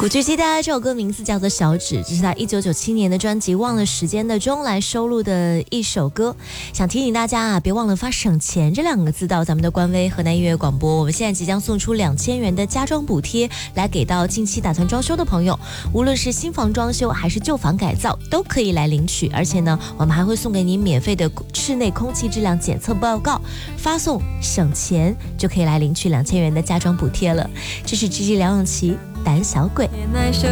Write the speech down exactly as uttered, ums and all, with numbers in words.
古巨基的这首歌名字叫做《小指》，这是他一九九七年的专辑《忘了时间的钟》来收录的一首歌。想提醒大家啊，别忘了发省钱这两个字到咱们的官微河南音乐广播。我们现在即将送出两千元的家装补贴，来给到近期打算装修的朋友，无论是新房装修还是旧房改造，都可以来领取。而且呢，我们还会送给你免费的室内空气质量检测报告，发送省钱就可以来领取两千元的家装补贴了。这是 G G 梁咏琪胆小鬼。 那首